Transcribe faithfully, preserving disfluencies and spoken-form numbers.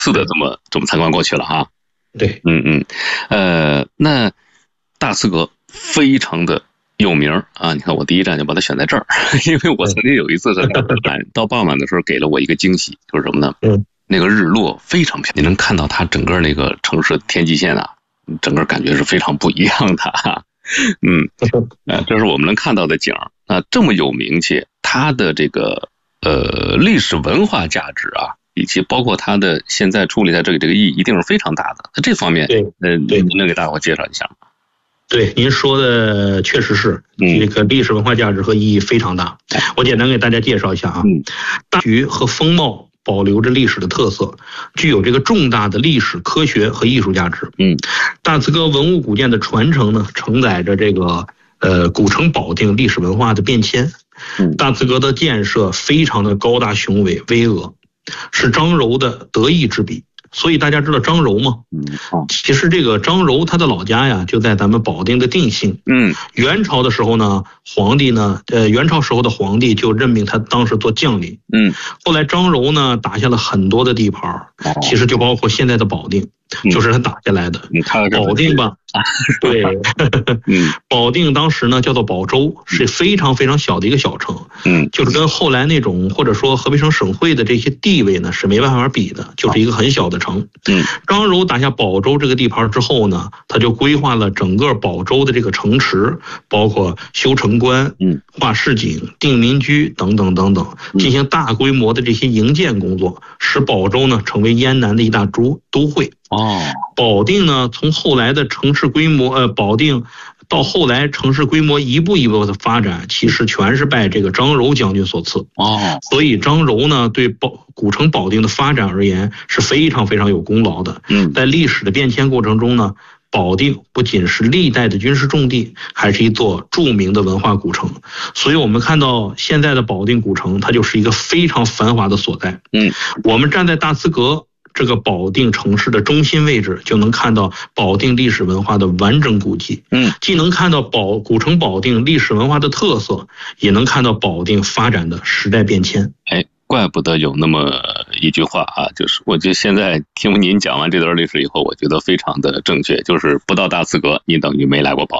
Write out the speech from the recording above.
次的这么这么参观过去了哈。 对， 嗯嗯，呃，那大慈阁非常的有名啊！你看我第一站就把它选在这儿，因为我曾经有一次是到傍晚的时候给了我一个惊喜，就是什么呢？ 嗯， 那个日落非常漂亮，你能看到它整个那个城市天际线啊，整个感觉是非常不一样的哈。嗯，呃，这是我们能看到的景儿啊，这么有名气，它的这个呃历史文化价值啊，以及包括它的现在处理在这里这个意义，一定是非常大的。在这方面， 对， 呃， 对， 您能给大伙介绍一下吗？ 对，您说的确实是，这个历史文化价值和意义非常大。嗯、我简单给大家介绍一下啊，嗯、大局和风貌保留着历史的特色，具有这个重大的历史、科学和艺术价值。嗯，大慈阁文物古建的传承呢，承载着这个呃古城保定历史文化的变迁。嗯，大慈阁的建设非常的高大雄伟、巍峨，是张柔的得意之笔。所以大家知道张柔吗？嗯，其实这个张柔他的老家呀就在咱们保定的定兴。嗯，元朝的时候呢，皇帝呢，呃，元朝时候的皇帝就任命他当时做将领。嗯，后来张柔呢打下了很多的地盘，其实就包括现在的保定，就是他打下来的。嗯，保定吧，对，嗯，保定当时呢叫做保州，是非常非常小的一个小城。嗯，就是跟后来那种或者说河北省省会的这些地位呢是没办法比的，就是一个很小的城。嗯，张柔打下保州这个地盘之后呢，他就规划了整个保州的这个城池，包括修城关、嗯，划市井、定民居等等等等，进行大规模的这些营建工作，使保州呢成为燕南的一大都都会。哦，保定呢从后来的城市规模，呃，保定到后来城市规模一步一步的发展，其实全是拜这个张柔将军所赐。哦，所以张柔呢对保古城保定的发展而言是非常非常有功劳的。嗯，在历史的变迁过程中呢，保定不仅是历代的军事重地，还是一座著名的文化古城。所以我们看到现在的保定古城，它就是一个非常繁华的所在。嗯，我们站在大慈阁这个保定城市的中心位置，就能看到保定历史文化的完整古迹。嗯，既能看到保古城保定历史文化的特色，也能看到保定发展的时代变迁。 哎，怪不得有那么一句话啊，就是我觉得现在听您讲完这段历史以后，我觉得非常的正确，就是不到大慈阁，你等于没来过保定。